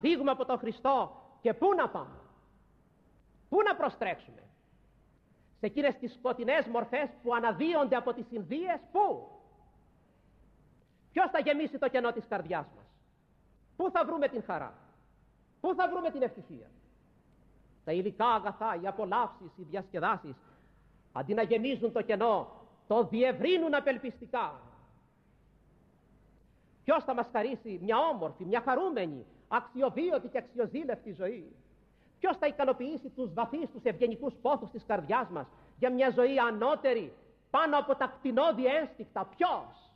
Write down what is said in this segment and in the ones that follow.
φύγουμε από τον Χριστό και πού να πάμε? Πού να προστρέξουμε? Σε εκείνες τις σκοτεινές μορφές που αναδύονται από τις συνδύες? Πού? Ποιος θα γεμίσει το κενό της καρδιάς μας? Πού θα βρούμε την χαρά? Πού θα βρούμε την ευτυχία? Τα υλικά αγαθά, οι απολαύσεις, οι διασκεδάσεις, αντί να γεμίζουν το κενό, το διευρύνουν απελπιστικά. Ποιος θα μας χαρίσει μια όμορφη, μια χαρούμενη, αξιοβίωτη και αξιοζήλευτη ζωή? Ποιος θα ικανοποιήσει τους βαθύς, τους ευγενικούς πόθους της καρδιάς μας για μια ζωή ανώτερη, πάνω από τα κτηνώδη ένστικτα? Ποιος?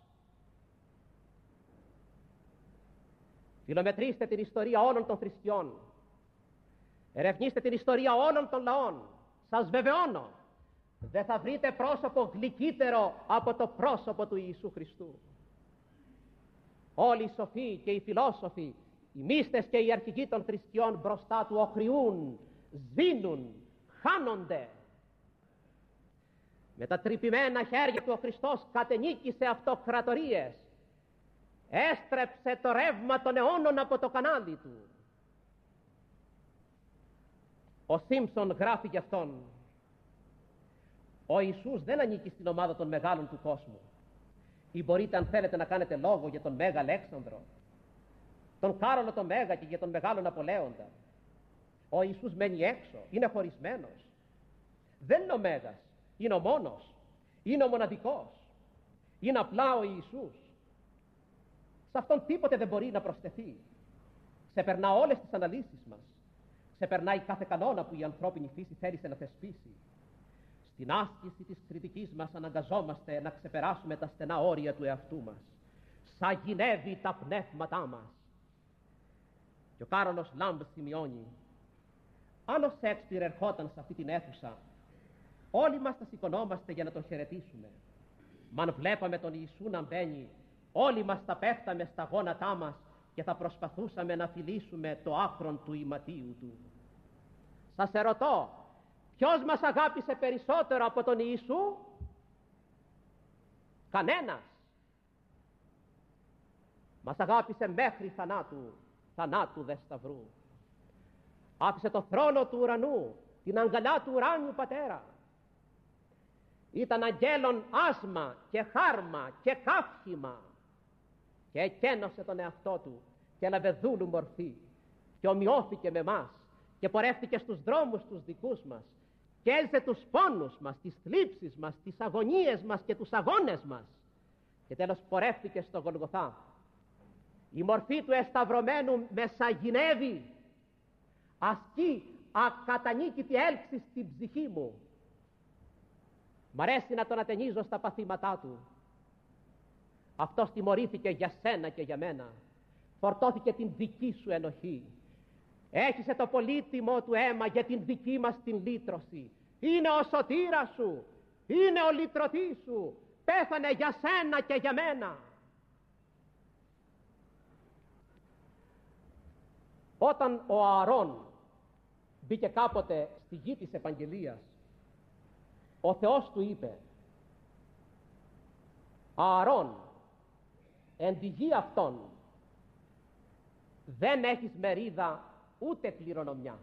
Φιλομετρήστε την ιστορία όλων των θρησκειών. Ερευνήστε την ιστορία όλων των λαών. Σας βεβαιώνω, δεν θα βρείτε πρόσωπο γλυκύτερο από το πρόσωπο του Ιησού Χριστού. Όλοι οι σοφοί και οι φιλόσοφοι, οι μύστες και οι αρχηγοί των θρησκειών μπροστά του οχριούν, σβήνουν, χάνονται. Με τα τρυπημένα χέρια του ο Χριστός κατενίκησε αυτοκρατορίες, έστρεψε το ρεύμα των αιώνων από το κανάλι του. Ο Σίμψον γράφει γι' αυτόν: ο Ιησούς δεν ανήκει στην ομάδα των μεγάλων του κόσμου. Ή μπορείτε, αν θέλετε, να κάνετε λόγο για τον Μέγα Αλέξανδρο, τον Κάρολο τον Μέγα και για τον Μεγάλο Ναπολέοντα. Ο Ιησούς μένει έξω, είναι χωρισμένος. Δεν είναι ο Μέγας, είναι ο μόνος, είναι ο μοναδικός, είναι απλά ο Ιησούς. Σε αυτόν τίποτε δεν μπορεί να προσθεθεί. Ξεπερνά όλες τις αναλύσεις μας, ξεπερνάει κάθε κανόνα που η ανθρώπινη φύση θέλησε να θεσπίσει. Στην άσκηση της κριτικής μας αναγκαζόμαστε να ξεπεράσουμε τα στενά όρια του εαυτού μας. Σαγηνεύει τα πνεύματά μας. Και ο Κάρολος Λάμπ σημειώνει: αν ο Σέξπιρ ερχόταν σε αυτή την αίθουσα, όλοι μας θα σηκωνόμαστε για να τον χαιρετήσουμε. Μα αν βλέπαμε τον Ιησού να μπαίνει, όλοι μας θα πέφταμε στα γόνατά μας και θα προσπαθούσαμε να φιλήσουμε το άκρον του ηματίου του. Σας ερωτώ, ποιος μας αγάπησε περισσότερο από τον Ιησού? Κανένας. Μας αγάπησε μέχρι θανάτου, θανάτου δε σταυρού. Άφησε το θρόνο του ουρανού, την αγκαλιά του ουράνιου πατέρα. Ήταν αγγέλων άσμα και χάρμα και καύχημα και εκένωσε τον εαυτό του και έλαβε δούλου μορφή και ομοιώθηκε με μας και πορεύτηκε στους δρόμους τους δικούς μας και έζησε τους πόνους μας, τις θλίψεις μας, τις αγωνίες μας και τους αγώνες μας και τέλος πορεύτηκε στο Γολγοθά. Η μορφή του εσταυρωμένου με σαγηνεύει, ασκεί ακατανίκητη έλξη στην ψυχή μου. Μ' αρέσει να τον ατενίζω στα παθήματά του. Αυτός τιμωρήθηκε για σένα και για μένα. Φορτώθηκε την δική σου ενοχή. Έχισε το πολύτιμο του αίμα για την δική μας την λύτρωση. Είναι ο σωτήρας σου, είναι ο λυτρωτής σου. Πέθανε για σένα και για μένα. Όταν ο Ααρών μπήκε κάποτε στη γη της Επαγγελίας, ο Θεός του είπε: Ααρών, εν τη γη αυτών δεν έχεις μερίδα ούτε κληρονομιά.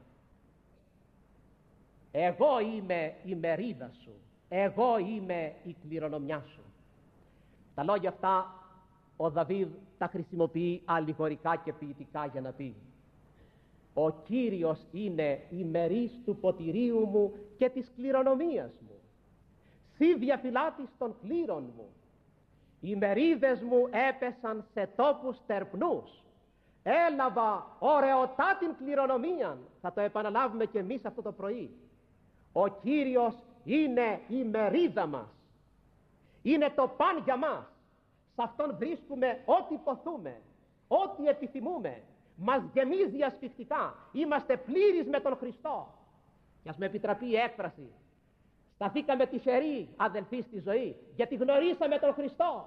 Εγώ είμαι η μερίδα σου, εγώ είμαι η κληρονομιά σου. Τα λόγια αυτά ο Δαβίδ τα χρησιμοποιεί αλληγορικά και ποιητικά για να πει: ο Κύριος είναι η μερίς του ποτηρίου μου και της κληρονομίας μου. Σύ διαφυλάτης των κλήρων μου. Οι μερίδες μου έπεσαν σε τόπους τερπνούς. Έλαβα ωραιοτά την κληρονομία. Θα το επαναλάβουμε και εμείς αυτό το πρωί. Ο Κύριος είναι η μερίδα μας. Είναι το παν για μας. Σε Αυτόν βρίσκουμε ό,τι ποθούμε, ό,τι επιθυμούμε. Μας γεμίζει ασφυκτικά. Είμαστε πλήρεις με τον Χριστό. Και ας με επιτραπεί η έκφραση, σταθήκαμε τυχεροί αδελφοί στη ζωή, γιατί γνωρίσαμε τον Χριστό.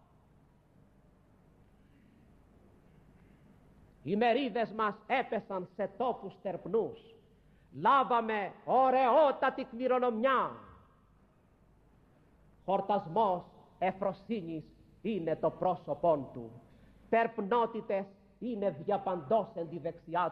Οι μερίδες μας έπεσαν σε τόπους τερπνούς. Λάβαμε ωραιότατη κληρονομιά. Χορτασμός εφροσύνης είναι το πρόσωπόν του. Τερπνότητες είναι διαπαντός εν τη δεξιά